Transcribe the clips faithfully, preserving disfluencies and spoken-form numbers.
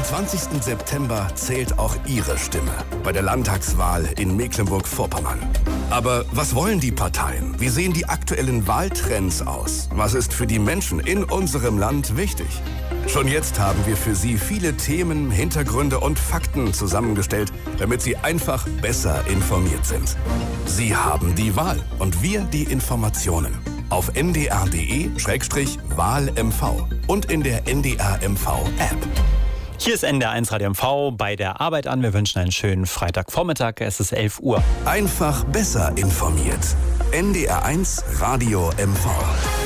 zwanzigsten September zählt auch Ihre Stimme bei der Landtagswahl in Mecklenburg-Vorpommern. Aber was wollen die Parteien? Wie sehen die aktuellen Wahltrends aus? Was ist für die Menschen in unserem Land wichtig? Schon jetzt haben wir für Sie viele Themen, Hintergründe und Fakten zusammengestellt, damit Sie einfach besser informiert sind. Sie haben die Wahl und wir die Informationen. Auf n d r punkt d e Schrägstrich Wahl M V und in der N D R M V-App. Hier ist N D R eins Radio M V bei der Arbeit an. Wir wünschen einen schönen Freitagvormittag. Es ist elf Uhr. Einfach besser informiert. N D R eins Radio M V.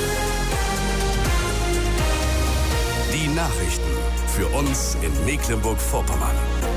Die Nachrichten für uns in Mecklenburg-Vorpommern.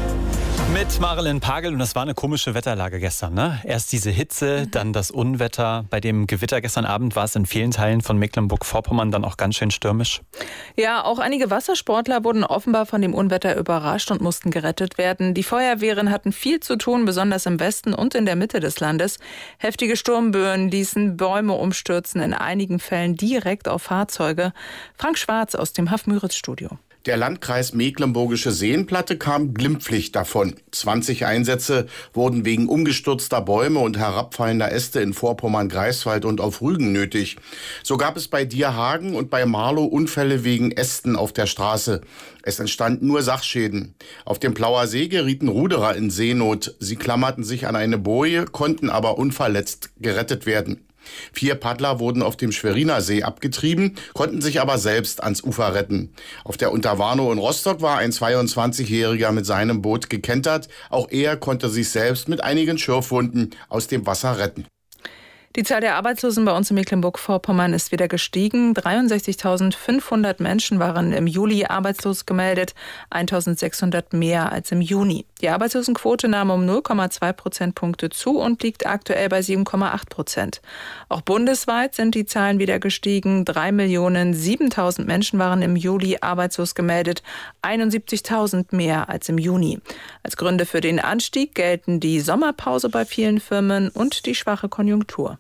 Mit Marilyn Pagel, und das war eine komische Wetterlage gestern, ne? Erst diese Hitze, dann das Unwetter. Bei dem Gewitter gestern Abend war es in vielen Teilen von Mecklenburg-Vorpommern dann auch ganz schön stürmisch. Ja, auch einige Wassersportler wurden offenbar von dem Unwetter überrascht und mussten gerettet werden. Die Feuerwehren hatten viel zu tun, besonders im Westen und in der Mitte des Landes. Heftige Sturmböen ließen Bäume umstürzen, in einigen Fällen direkt auf Fahrzeuge. Frank Schwarz aus dem Haff-Müritz-Studio. Der Landkreis Mecklenburgische Seenplatte kam glimpflich davon. zwanzig Einsätze wurden wegen umgestürzter Bäume und herabfallender Äste in Vorpommern, Greifswald und auf Rügen nötig. So gab es bei Dierhagen und bei Marlow Unfälle wegen Ästen auf der Straße. Es entstanden nur Sachschäden. Auf dem Plauer See gerieten Ruderer in Seenot. Sie klammerten sich an eine Boje, konnten aber unverletzt gerettet werden. Vier Paddler wurden auf dem Schweriner See abgetrieben, konnten sich aber selbst ans Ufer retten. Auf der Unterwarnow in Rostock war ein zweiundzwanzigjähriger mit seinem Boot gekentert. Auch er konnte sich selbst mit einigen Schürfwunden aus dem Wasser retten. Die Zahl der Arbeitslosen bei uns in Mecklenburg-Vorpommern ist wieder gestiegen. dreiundsechzigtausendfünfhundert Menschen waren im Juli arbeitslos gemeldet, eintausendsechshundert mehr als im Juni. Die Arbeitslosenquote nahm um null Komma zwei Prozentpunkte zu und liegt aktuell bei sieben Komma acht Prozent. Auch bundesweit sind die Zahlen wieder gestiegen. drei Millionen siebentausend Menschen waren im Juli arbeitslos gemeldet, einundsiebzigtausend mehr als im Juni. Als Gründe für den Anstieg gelten die Sommerpause bei vielen Firmen und die schwache Konjunktur.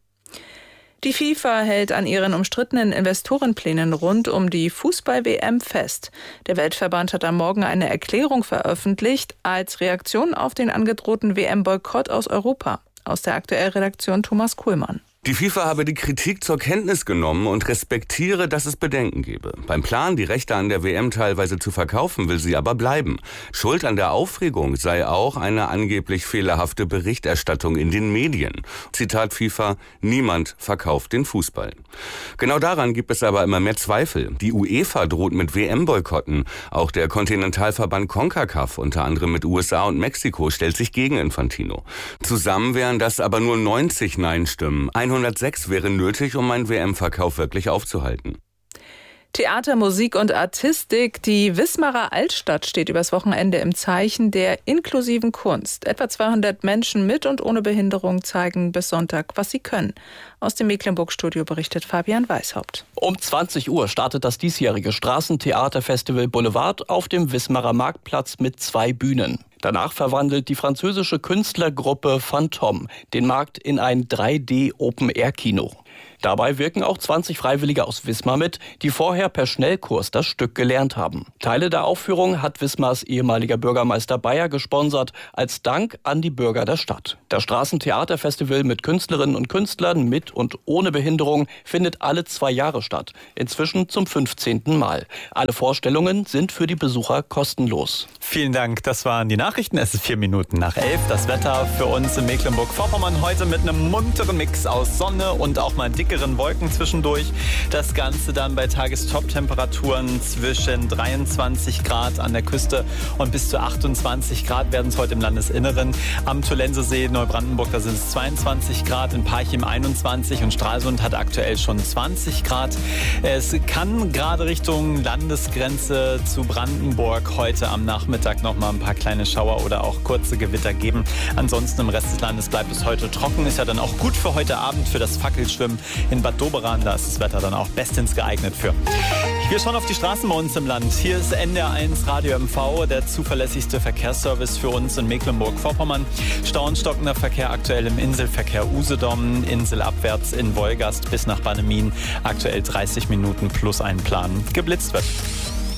Die FIFA hält an ihren umstrittenen Investorenplänen rund um die Fußball-W M fest. Der Weltverband hat am Morgen eine Erklärung veröffentlicht als Reaktion auf den angedrohten W M-Boykott aus Europa. Aus der Aktuell-Redaktion Thomas Kuhlmann. Die FIFA habe die Kritik zur Kenntnis genommen und respektiere, dass es Bedenken gebe. Beim Plan, die Rechte an der W M teilweise zu verkaufen, will sie aber bleiben. Schuld an der Aufregung sei auch eine angeblich fehlerhafte Berichterstattung in den Medien. Zitat FIFA, niemand verkauft den Fußball. Genau daran gibt es aber immer mehr Zweifel. Die UEFA droht mit W M-Boykotten. Auch der Kontinentalverband CONCACAF, unter anderem mit U S A und Mexiko, stellt sich gegen Infantino. Zusammen wären das aber nur neunzig Nein-Stimmen. hundertsechs wäre nötig, um einen W M-Verkauf wirklich aufzuhalten. Theater, Musik und Artistik. Die Wismarer Altstadt steht übers Wochenende im Zeichen der inklusiven Kunst. Etwa zweihundert Menschen mit und ohne Behinderung zeigen bis Sonntag, was sie können. Aus dem Mecklenburg-Studio berichtet Fabian Weishaupt. Um zwanzig Uhr startet das diesjährige Straßentheaterfestival Boulevard auf dem Wismarer Marktplatz mit zwei Bühnen. Danach verwandelt die französische Künstlergruppe Phantom den Markt in ein drei D-Open-Air-Kino. Dabei wirken auch zwanzig Freiwillige aus Wismar mit, die vorher per Schnellkurs das Stück gelernt haben. Teile der Aufführung hat Wismars ehemaliger Bürgermeister Bayer gesponsert, als Dank an die Bürger der Stadt. Das Straßentheaterfestival mit Künstlerinnen und Künstlern mit und ohne Behinderung findet alle zwei Jahre statt, inzwischen zum fünfzehnten Mal. Alle Vorstellungen sind für die Besucher kostenlos. Vielen Dank, das waren die Nachrichten. Es ist vier Minuten nach elf. Das Wetter für uns in Mecklenburg-Vorpommern heute mit einem munteren Mix aus Sonne und auch mal dickeren Wolken zwischendurch. Das Ganze dann bei Tagestop-Temperaturen zwischen dreiundzwanzig Grad an der Küste und bis zu achtundzwanzig Grad werden es heute im Landesinneren. Am Tolensesee Neubrandenburg, da sind es zweiundzwanzig Grad, in Parchim einundzwanzig und Stralsund hat aktuell schon zwanzig Grad. Es kann gerade Richtung Landesgrenze zu Brandenburg heute am Nachmittag noch mal ein paar kleine Schauer oder auch kurze Gewitter geben. Ansonsten im Rest des Landes bleibt es heute trocken. Ist ja dann auch gut für heute Abend, für das Fackelschwimmen in Bad Doberan. Da ist das Wetter dann auch bestens geeignet für. Wir schauen auf die Straßen bei uns im Land. Hier ist N D R eins Radio M V, der zuverlässigste Verkehrsservice für uns in Mecklenburg-Vorpommern. Stau und stockender Verkehr aktuell im Inselverkehr Usedom, inselabwärts in Wolgast bis nach Bannemin. Aktuell dreißig Minuten plus einplanen. Geblitzt wird.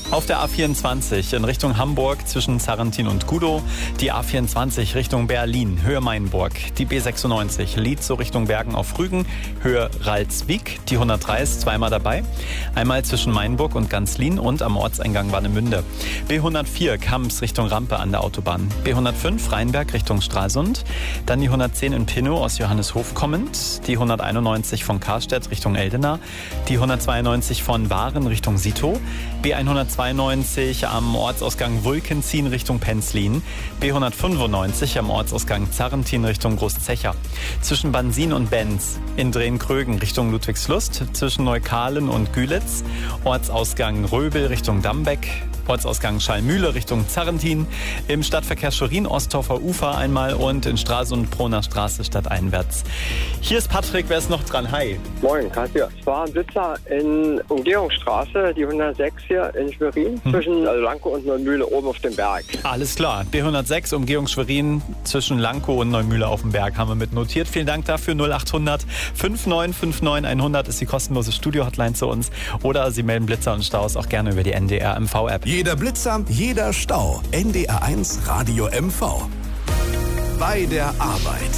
Auf der A vierundzwanzig in Richtung Hamburg zwischen Sarrentin und Gudow, die A vierundzwanzig Richtung Berlin, Höhe Mainburg, die B sechsundneunzig Lietzow Richtung Bergen auf Rügen, Höhe Ralswiek, die hundertdrei ist zweimal dabei, einmal zwischen Mainburg und Ganzlin und am Ortseingang Warnemünde. B hundertvier Kamps Richtung Rampe an der Autobahn, B hundertfünf Rheinberg Richtung Stralsund, dann die hundertzehn in Pinnow aus Johanneshof kommend, die hunderteinundneunzig von Karstedt Richtung Eldena, die hundertzweiundneunzig von Waren Richtung Sito, B hundertzweiundneunzig am Ortsausgang Wulkenzien Richtung Penzlin, B hundertfünfundneunzig am Ortsausgang Zarrentin Richtung Großzecher, zwischen Bansin und Benz in Drehen-Krögen Richtung Ludwigslust, zwischen Neukahlen und Gülitz, Ortsausgang Röbel Richtung Dambeck, Ortsausgang Schallmühle Richtung Zarrentin, im Stadtverkehr Schorin-Ostdorfer Ufer einmal und in Stralsund-Proner Straße stadteinwärts. Hier ist Patrick, wer ist noch dran? Hi. Moin, Katja. Ich war ein Blitzer in Umgehungsstraße, die hundertsechs hier in Schwerin, hm. zwischen Lankow und Neumühle oben auf dem Berg. Alles klar. B hundertsechs, Umgehung Schwerin zwischen Lankow und Neumühle auf dem Berg haben wir mit notiert. Vielen Dank dafür. null achthundert neunundfünfzig neunundfünfzig hundert ist die kostenlose Studio-Hotline zu uns. Oder Sie melden Blitzer und Staus auch gerne über die N D R M V-App. Jeder Blitzer, jeder Stau. N D R eins Radio M V. Bei der Arbeit.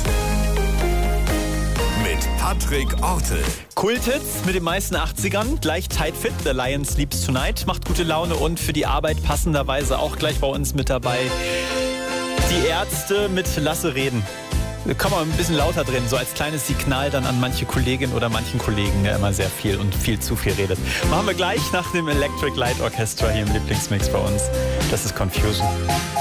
Mit Patrick Ortel. Kulthits mit den meisten achtzigern, gleich Tight Fit, The Lion Sleeps Tonight, macht gute Laune und für die Arbeit passenderweise auch gleich bei uns mit dabei die Ärzte mit Lasse reden. Da kann man ein bisschen lauter drehen, so als kleines Signal dann an manche Kollegin oder manchen Kollegen, der immer sehr viel und viel zu viel redet. Machen wir gleich nach dem Electric Light Orchestra hier im Lieblingsmix bei uns. Das ist Confusion.